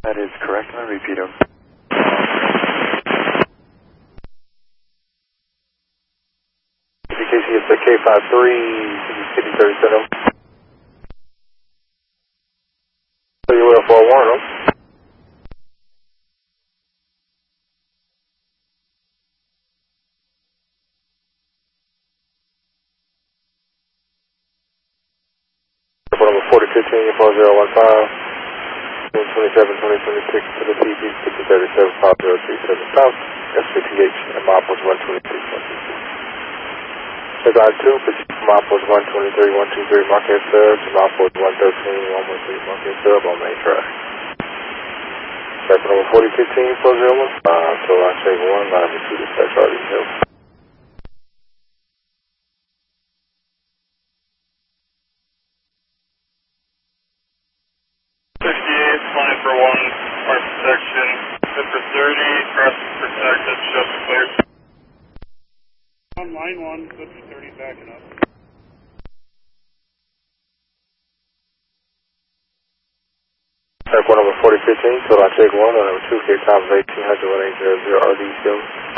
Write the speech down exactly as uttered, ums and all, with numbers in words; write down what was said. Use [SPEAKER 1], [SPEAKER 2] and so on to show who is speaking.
[SPEAKER 1] That is correct. Let me repeat them. C K C, it's a K five three, fifty thirty-seven. So you will for one, no? Number forty fifteen, four zero one five, twenty-seven, twenty twenty-six to the T B, fifty thirty-seven, five zero three seven South, S fifty H, and milepost one twenty-six, one two six. Design two, proceed from milepost one twenty-three, one two three, Marquette Sub, to milepost one thirteen, one one three, Marquette Sub on main track. That's number forty fifteen, four zero one five, so I take one, line to dispatch R D Hill.
[SPEAKER 2] fifty-eight, twenty for one, part protection. Good for thirty, crossing protected, show clear.
[SPEAKER 3] On line one, good for thirty, backing up.
[SPEAKER 1] Airport number forty fifteen, so I take one, on number two, K top of eighteen hundred, one eight zero zero R D Hill.